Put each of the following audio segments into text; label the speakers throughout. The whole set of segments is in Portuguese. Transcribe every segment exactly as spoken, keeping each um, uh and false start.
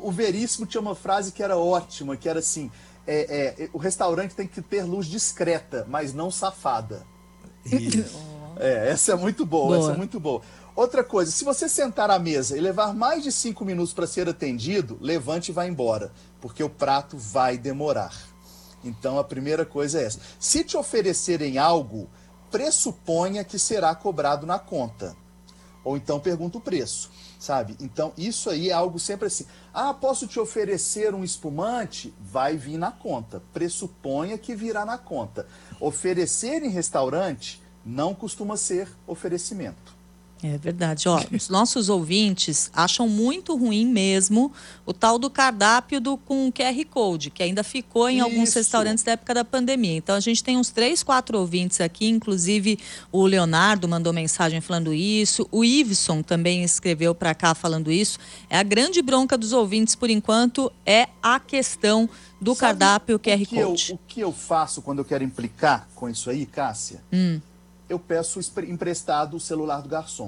Speaker 1: o Veríssimo tinha uma frase que era ótima, que era assim, é, é, o restaurante tem que ter luz discreta, mas não safada.
Speaker 2: Isso.
Speaker 1: É, essa é muito boa,
Speaker 3: boa,
Speaker 1: essa é muito boa. Outra coisa, se você sentar à mesa e levar mais de cinco minutos para ser atendido, levante e vá embora, porque o prato vai demorar. Então a primeira coisa é essa. Se te oferecerem algo, pressuponha que será cobrado na conta. Ou então pergunta o preço, sabe? Então isso aí é algo sempre assim. Ah, posso te oferecer um espumante? Vai vir na conta. Pressuponha que virá na conta. Oferecer em restaurante não costuma ser oferecimento.
Speaker 3: É verdade. Ó, os nossos ouvintes acham muito ruim mesmo o tal do cardápio do, com Q R Code, que ainda ficou em alguns
Speaker 1: Isso.
Speaker 3: restaurantes da época da pandemia. Então, a gente tem uns três, quatro ouvintes aqui, inclusive o Leonardo mandou mensagem falando isso, o Iveson também escreveu para cá falando isso. É a grande bronca dos ouvintes, por enquanto, é a questão do
Speaker 1: Sabe
Speaker 3: cardápio Q R
Speaker 1: o que eu,
Speaker 3: Code.
Speaker 1: o que eu faço quando eu quero implicar com isso aí, Cássia?
Speaker 3: Hum.
Speaker 1: Eu peço emprestado o celular do garçom.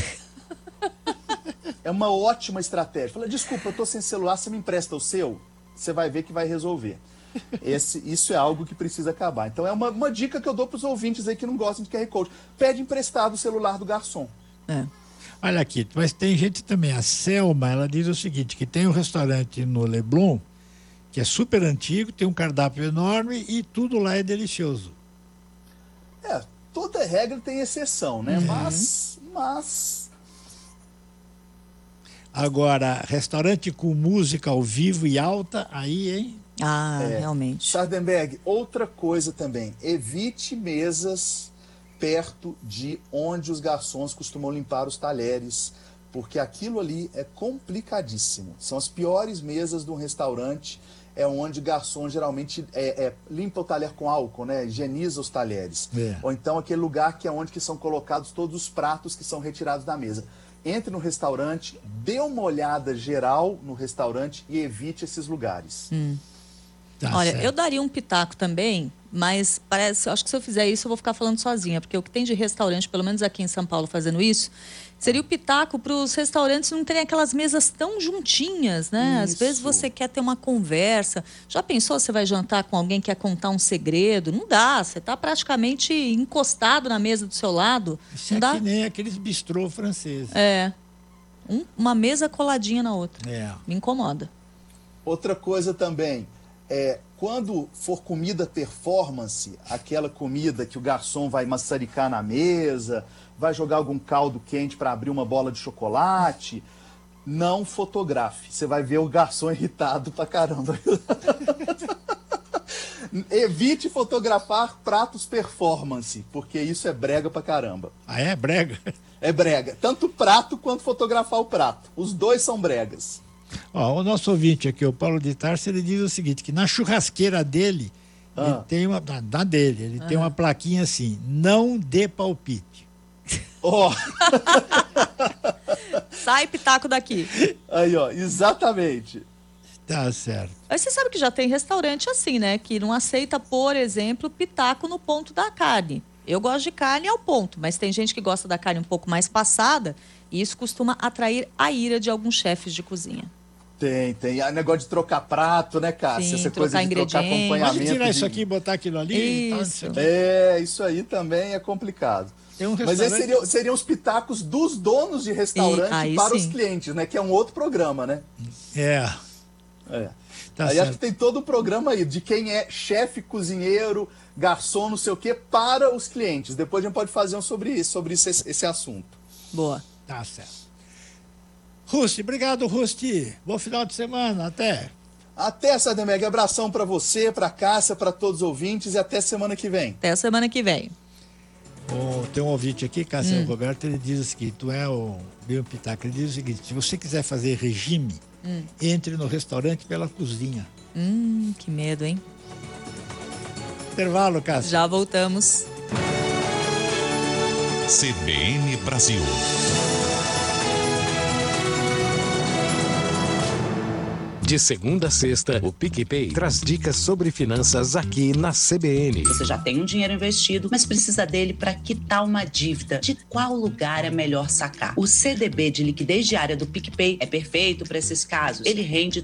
Speaker 1: É uma ótima estratégia. Fala, desculpa, eu tô sem celular, você me empresta o seu? Você vai ver que vai resolver. Esse, isso é algo que precisa acabar. Então é uma, uma dica que eu dou para os ouvintes aí que não gostam de Q R Code. Pede emprestado o celular do garçom.
Speaker 3: É.
Speaker 2: Olha aqui, mas tem gente também, a Selma, ela diz o seguinte, que tem um restaurante no Leblon, que é super antigo, tem um cardápio enorme e tudo lá é delicioso.
Speaker 1: É, toda regra tem exceção, né?
Speaker 2: Uhum.
Speaker 1: Mas, mas...
Speaker 2: Agora, restaurante com música ao vivo e alta, aí, hein?
Speaker 3: Ah,
Speaker 1: É.
Speaker 3: realmente.
Speaker 1: Sardenberg, outra coisa também, evite mesas perto de onde os garçons costumam limpar os talheres, porque aquilo ali é complicadíssimo. São as piores mesas de um restaurante, é onde o garçom geralmente é, é, limpa o talher com álcool, né? Higieniza os talheres.
Speaker 2: É.
Speaker 1: Ou então aquele lugar que é onde que são colocados todos os pratos que são retirados da mesa. Entre no restaurante, dê uma olhada geral no restaurante e evite esses lugares.
Speaker 3: Hum.
Speaker 2: Tá
Speaker 3: Olha,
Speaker 2: certo.
Speaker 3: eu daria um pitaco também, mas parece, acho que se eu fizer isso eu vou ficar falando sozinha, porque o que tem de restaurante, pelo menos aqui em São Paulo fazendo isso, seria o pitaco para os restaurantes não terem aquelas mesas tão juntinhas, né? Às
Speaker 1: Isso.
Speaker 3: vezes você quer ter uma conversa. Já pensou, você vai jantar com alguém que quer contar um segredo? Não dá, você está praticamente encostado na mesa do seu lado.
Speaker 2: Isso
Speaker 3: Não
Speaker 2: é
Speaker 3: dá?
Speaker 2: que nem aqueles bistrô franceses.
Speaker 3: É, um- uma mesa coladinha na outra.
Speaker 2: É.
Speaker 3: Me incomoda.
Speaker 1: Outra coisa também, é, quando for comida performance, aquela comida que o garçom vai maçaricar na mesa, vai jogar algum caldo quente para abrir uma bola de chocolate, não fotografe. Você vai ver o garçom irritado pra caramba. Evite fotografar pratos performance, porque isso é brega pra caramba.
Speaker 2: Ah, é? Brega?
Speaker 1: É brega. Tanto prato quanto fotografar o prato. Os dois são bregas.
Speaker 2: Ó, o nosso ouvinte aqui, o Paulo de Tarso, ele diz o seguinte, que na churrasqueira dele,
Speaker 1: Ah.
Speaker 2: ele tem uma, na, na dele, ele tem uma plaquinha assim, não dê palpite.
Speaker 1: Ó,
Speaker 3: Sai pitaco daqui.
Speaker 1: aí ó, exatamente.
Speaker 2: Tá certo.
Speaker 3: Mas você sabe que já tem restaurante assim, né? Que não aceita, por exemplo, pitaco no ponto da carne. Eu gosto de carne ao ponto, mas tem gente que gosta da carne um pouco mais passada e isso costuma atrair a ira de alguns chefes de cozinha.
Speaker 1: Tem, tem. É negócio de trocar prato, né, Cássia?
Speaker 3: Sim,
Speaker 1: Essa
Speaker 3: trocar
Speaker 1: coisa de trocar
Speaker 3: ingredientes.
Speaker 1: acompanhamento.
Speaker 2: Pode tirar
Speaker 1: de-
Speaker 2: isso aqui e botar aquilo ali? Tá,
Speaker 3: Isso.
Speaker 2: aqui.
Speaker 1: É, isso aí também é complicado.
Speaker 2: Tem um
Speaker 1: Mas
Speaker 2: restaurante...
Speaker 1: esses seriam, seriam os pitacos dos donos de restaurante
Speaker 3: E aí
Speaker 1: para os
Speaker 3: sim.
Speaker 1: clientes, né? Que é um outro programa, né?
Speaker 2: É,
Speaker 1: É.
Speaker 2: tá
Speaker 1: aí
Speaker 2: certo.
Speaker 1: acho que tem todo o programa aí, de quem é chefe, cozinheiro, garçom, não sei o quê, para os clientes. Depois a gente pode fazer um sobre isso, sobre isso, esse, esse assunto.
Speaker 3: Boa.
Speaker 2: Tá certo. Rusti, obrigado, Rusti. Bom final de semana, até.
Speaker 1: Até, Sardenberg. Abração para você, para Cássia, para todos os ouvintes e até semana que vem.
Speaker 3: Até a semana que vem.
Speaker 2: Oh, tem um ouvinte aqui, Cássio Roberto, ele diz o seguinte, tu é o meu pitaco, ele diz o seguinte, se você quiser fazer regime,
Speaker 3: Hum.
Speaker 2: entre no restaurante pela cozinha.
Speaker 3: Hum, que medo, hein?
Speaker 2: Intervalo, Cássio.
Speaker 3: Já voltamos.
Speaker 4: C B N Brasil. De segunda a sexta, o PicPay traz dicas sobre finanças aqui na C B N.
Speaker 5: Você já tem um dinheiro investido, mas precisa dele para quitar uma dívida. De qual lugar é melhor sacar? O C D B de liquidez diária do PicPay é perfeito para esses casos. Ele rende